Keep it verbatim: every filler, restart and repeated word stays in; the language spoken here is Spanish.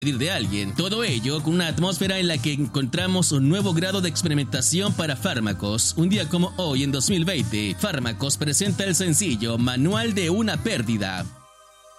de alguien. Todo ello con una atmósfera en la que encontramos un nuevo grado de experimentación para Fármacos. Un día como hoy, en dos mil veinte, Fármacos presenta el sencillo Manual de una pérdida.